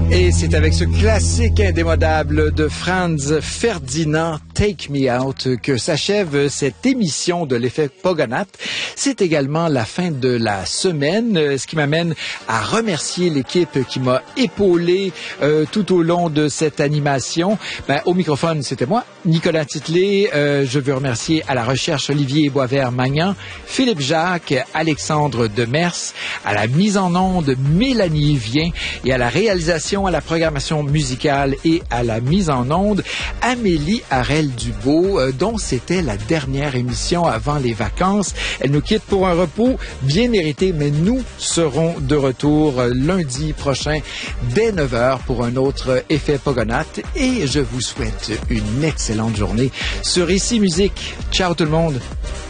Et c'est avec ce classique indémodable de Franz Ferdinand, Take Me Out, que s'achève cette émission de l'effet Pogonath. C'est également la fin de la semaine, ce qui m'amène à remercier l'équipe qui m'a épaulé tout au long de cette animation. Au microphone, c'était moi, Nicolas Titley. Je veux remercier à la recherche Olivier Boisvert-Magnan, Philippe Jacques, Alexandre Demers, à la mise en onde Mélanie Vien et à la réalisation, à la programmation musicale et à la mise en onde, Amélie Harel-Dubois, dont c'était la dernière émission avant les vacances. Elle nous quitte pour un repos bien mérité, mais nous serons de retour lundi prochain dès 9h pour un autre effet Pogonath et je vous souhaite une excellente journée sur Ici Musique. Ciao tout le monde!